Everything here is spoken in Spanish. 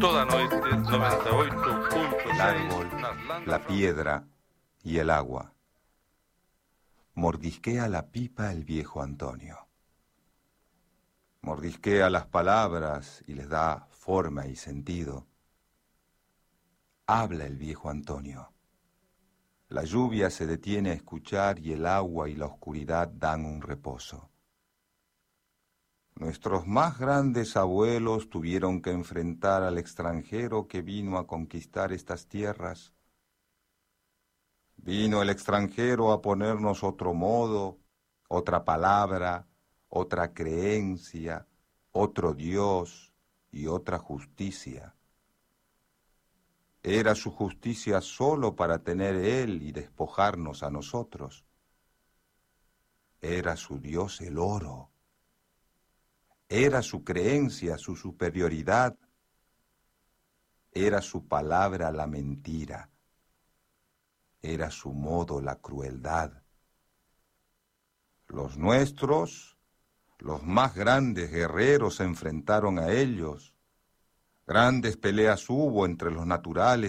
toda noite 98.6 El árbol, la piedra y el agua. Mordisquea la pipa el viejo Antonio. Mordisquea las palabras y les da forma y sentido. Habla el viejo Antonio. La lluvia se detiene a escuchar y el agua y la oscuridad dan un reposo. Nuestros más grandes abuelos tuvieron que enfrentar al extranjero que vino a conquistar estas tierras. Vino el extranjero a ponernos otro modo, otra palabra, otra creencia, otro Dios y otra justicia. Era su justicia solo para tener él y despojarnos a nosotros. Era su Dios el oro. Era su creencia, su superioridad. Era su palabra la mentira. Era su modo la crueldad. Los nuestros, los más grandes guerreros se enfrentaron a ellos. Grandes peleas hubo entre los naturales